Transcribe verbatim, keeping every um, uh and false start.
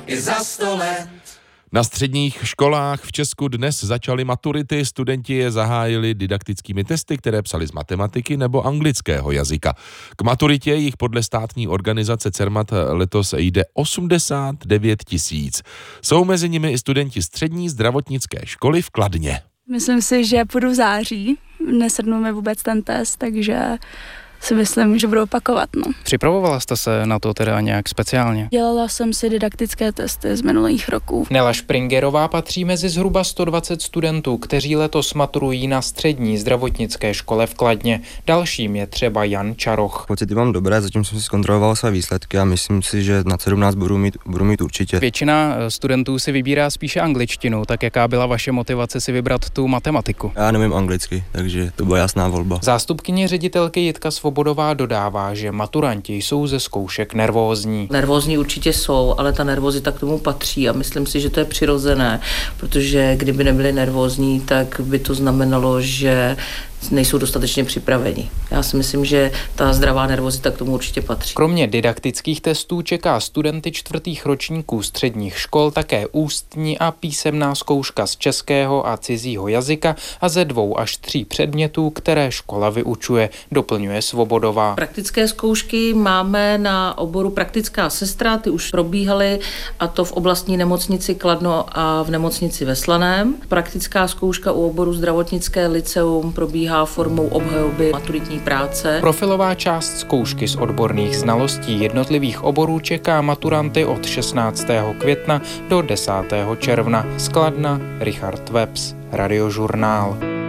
i za sto let. Na středních školách v Česku dnes začaly maturity, studenti je zahájili didaktickými testy, které psali z matematiky nebo anglického jazyka. K maturitě jich podle státní organizace Cermat letos jde osmdesát devět tisíc. Jsou mezi nimi i studenti střední zdravotnické školy v Kladně. Myslím si, že půjdu v září, nesednu mi vůbec ten test, takže si myslím, že budu opakovat. No. Připravovala jste se na to teda nějak speciálně? Dělala jsem si didaktické testy z minulých roků. Nela Špringerová patří mezi zhruba sto dvacet studentů, kteří letos maturují na střední zdravotnické škole v Kladně. Dalším je třeba Jan Čaroch. Pocity mám dobré, zatím jsem si zkontroloval své výsledky a myslím si, že na sedmnáct budu mít, budu mít určitě. Většina studentů si vybírá spíše angličtinu, tak jaká byla vaše motivace si vybrat tu matematiku? Já nevím anglicky, takže to byla jasná volba. Zástupkyně ředitelky Jitka Svobodová dodává, že maturanti jsou ze zkoušek nervózní. Nervózní určitě jsou, ale ta nervozita k tomu patří a myslím si, že to je přirozené, protože kdyby nebyli nervózní, tak by to znamenalo, že nejsou dostatečně připraveni. Já si myslím, že ta zdravá nervozita k tomu určitě patří. Kromě didaktických testů čeká studenty čtvrtých ročníků středních škol také ústní a písemná zkouška z českého a cizího jazyka a ze dvou až tří předmětů, které škola vyučuje, doplňuje Svobodová. Praktické zkoušky máme na oboru praktická sestra, ty už probíhaly, a to v oblastní nemocnici Kladno a v nemocnici ve Slaném. Praktická zkouška u oboru zdravotnické lyceum probíhá formou obhajoby maturitní práce. Profilová část zkoušky z odborných znalostí jednotlivých oborů čeká maturanty od šestnáctého května do desátého června. Z Kladna Richard Webs, Radiožurnál.